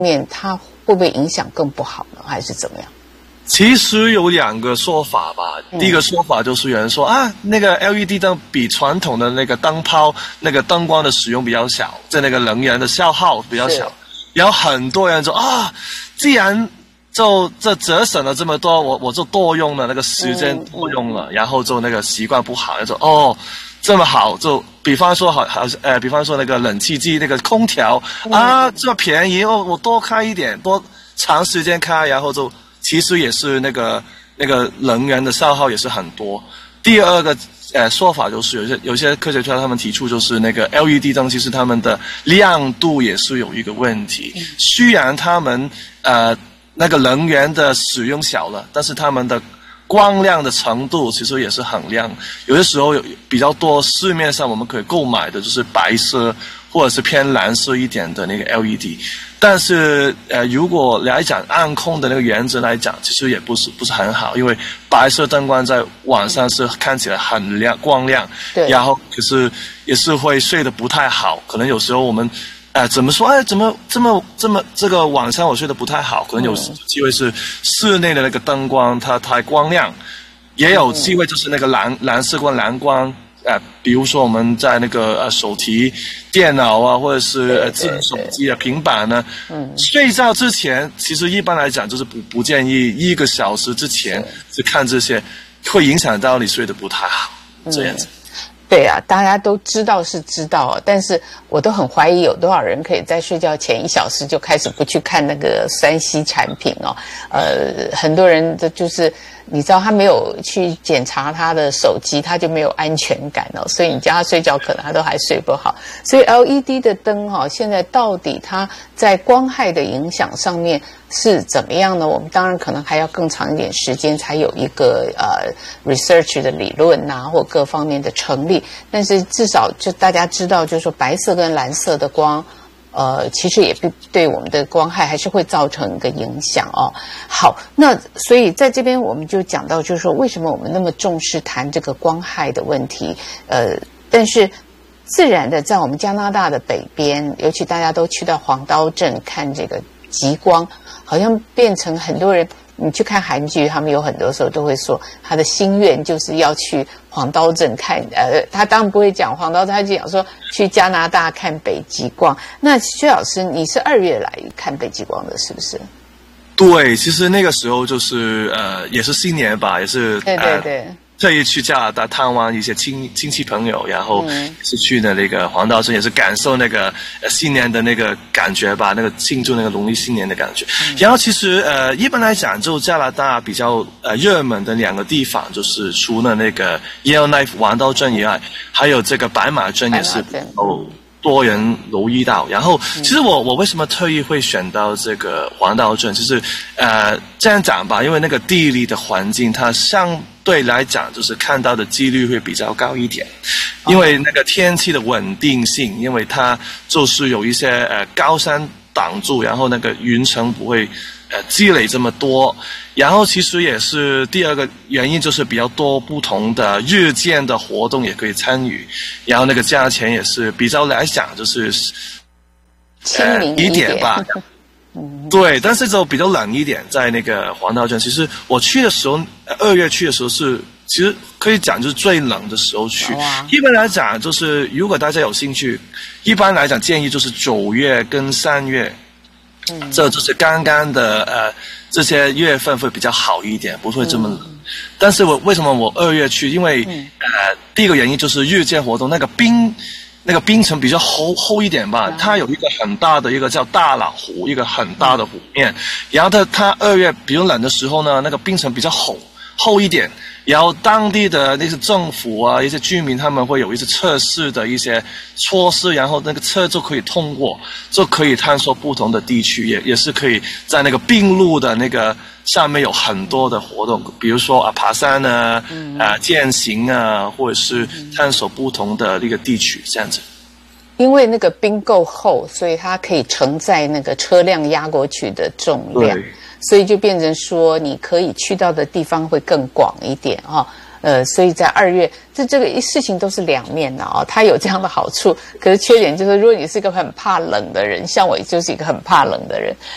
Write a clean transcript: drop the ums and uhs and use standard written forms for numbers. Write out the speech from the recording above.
面，它会不会影响更不好呢？还是怎么样？ 其实有2个说法吧。第一个说法就是有人说那个 LED 灯比传统的那个灯泡那个灯光的使用比较小，在那个能源的消耗比较小。然后很多人说既然这节省了这么多，我就多用了那个时间多用了，然后就那个习惯不好，就说这么好，就比方说比方说那个冷气机那个空调这么便宜我多开一点，多长时间开，然后就其实也是那个能源的消耗也是很多。第二个说法就是有些科学家他们提出，就是那个 LED 灯其实他们的亮度也是有一个问题。虽然他们那个能源的使用小了，但是他们的光亮的程度其实也是很亮。有些时候比较多市面上我们可以购买的就是白色或者是偏蓝色一点的那个 LED。但是如果来讲暗控的那个原则来讲，其实也不是很好，因为白色灯光在晚上是看起来很亮光亮，对，然后可是也是会睡得不太好。可能有时候我们怎么说怎么这个晚上我睡得不太好，可能有机会是室内的那个灯光它太光亮，也有机会就是那个蓝色光蓝光。比如说我们在那个手提电脑或者是智能手机平板呢，睡觉之前其实一般来讲就是不建议1个小时之前去看这些，会影响到你睡得不太好，这样子。 对啊，大家都知道是知道，但是我都很怀疑有多少人可以在睡觉前1小时就开始不去看那个3C 产品很多人的就是你知道他没有去检查他的手机，他就没有安全感所以你叫他睡觉可能他都还睡不好。所以 LED 的灯现在到底它在光害的影响上面是怎么样呢？我们当然可能还要更长一点时间才有一个research 的理论或各方面的成立，但是至少就大家知道，就是说白色跟蓝色的光其实也对我们的光害还是会造成一个影响好，那所以在这边我们就讲到，就是说为什么我们那么重视谈这个光害的问题但是自然的在我们加拿大的北边，尤其大家都去到黄刀镇看这个极光，好像变成很多人，你去看韩剧，他们有很多时候都会说他的心愿就是要去黄刀镇看他当然不会讲黄刀镇，他就讲说去加拿大看北极光。那薛老师你是2月来看北极光的是不是？ 对，其实那个时候就是也是新年吧，也是对特意去加拿大探望一些亲戚朋友，然后是去的那个黄刀镇，也是感受那个新年的那个感觉吧，那个庆祝那个农历新年的感觉。然后其实一般来讲，就加拿大比较热门的2个地方，就是除了那个 Yellowknife 黄刀镇以外，还有这个白马镇也是多人留意到。然后其实我为什么特意会选到这个黄刀镇，就是这样讲吧，因为那个地理的环境它相对来讲就是看到的几率会比较高一点，因为那个天气的稳定性，因为它就是有一些高山挡住，然后那个云层不会积累这么多。然后其实也是第2个原因，就是比较多不同的日间的活动也可以参与，然后那个价钱也是比较来讲就是亲民一点吧。对，但是就比较冷一点，在那个黄刀镇。其实我去的时候2月去的时候其实可以讲就是最冷的时候去。一般来讲就是如果大家有兴趣，一般来讲建议就是9月跟3月，这就是刚刚的这些月份会比较好一点，不会这么冷。但是为什么我2月去？因为第一个原因就是日间活动，那个冰层比较厚一点吧，它有一个很大的一个叫大老湖，一个很大的湖面。然后它2月比较冷的时候呢，那个冰层比较厚一点。然后当地的那些政府一些居民他们会有一些测试的一些措施，然后那个车就可以通过，就可以探索不同的地区，也是可以在那个冰路的那个上面有很多的活动，比如说爬山健行或者是探索不同的那个地区这样子。 因为那个冰够厚，所以它可以承载那个车辆压过去的重量，所以就变成说你可以去到的地方会更广一点所以在2月，这个事情都是两面的它有这样的好处，可是缺点就是如果你是一个很怕冷的人，像我就是一个很怕冷的人，